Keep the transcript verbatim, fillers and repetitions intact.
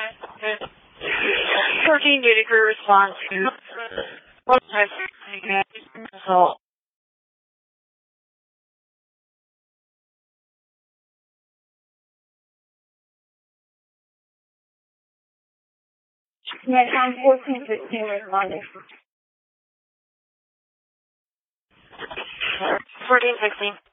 Thirteen duty crew response to one type assault. Yes, I'm fourteen fifteen responding. Fourteen sixteen.